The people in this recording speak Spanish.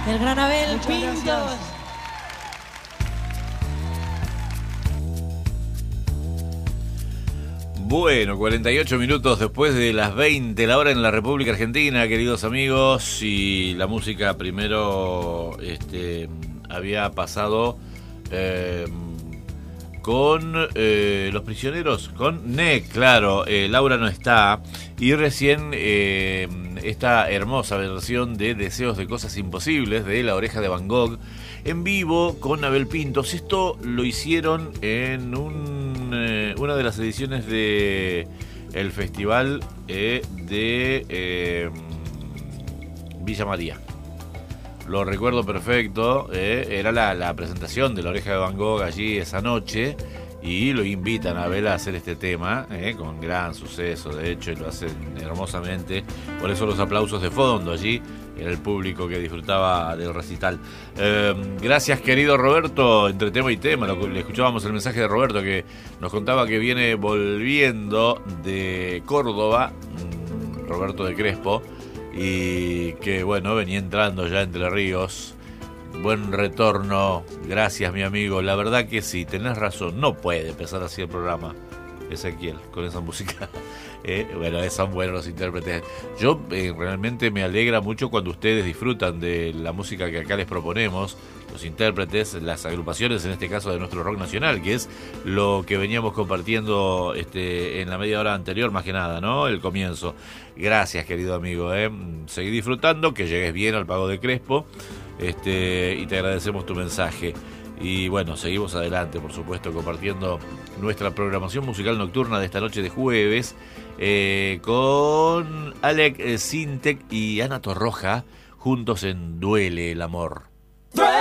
El gran Abel Muchas Pintos. gracias. Bueno, 48 minutos después de las 20, la hora en la República Argentina, queridos amigos, y la música primero había pasado con Los Prisioneros, con NEC, claro, Laura no está, y recién esta hermosa versión de Deseos de Cosas Imposibles de La Oreja de Van Gogh, en vivo con Abel Pintos. Esto lo hicieron en una de las ediciones de el festival de Villa María. Lo recuerdo perfecto, era la presentación de La Oreja de Van Gogh allí esa noche, y lo invitan a Abel a hacer este tema, con gran suceso, de hecho, y lo hacen hermosamente. Por eso los aplausos de fondo allí, era el público que disfrutaba del recital. Gracias, querido Roberto, entre tema y tema. Le escuchábamos el mensaje de Roberto, que nos contaba que viene volviendo de Córdoba, Roberto de Crespo, y que bueno, venía entrando ya Entre Ríos. Buen retorno, gracias mi amigo. La verdad que sí, tenés razón, no puede empezar así el programa, Ezequiel, con esa música. Bueno, son buenos los intérpretes. Yo realmente me alegra mucho cuando ustedes disfrutan de la música que acá les proponemos, los intérpretes, las agrupaciones, en este caso de nuestro rock nacional, que es lo que veníamos compartiendo en la media hora anterior, más que nada, ¿no? El comienzo. Gracias, querido amigo. Seguí disfrutando, que llegues bien al Pago de Crespo, y te agradecemos tu mensaje. Y bueno, seguimos adelante, por supuesto, compartiendo nuestra programación musical nocturna de esta noche de jueves, con Alec Sintek y Ana Torroja, juntos en Duele el Amor.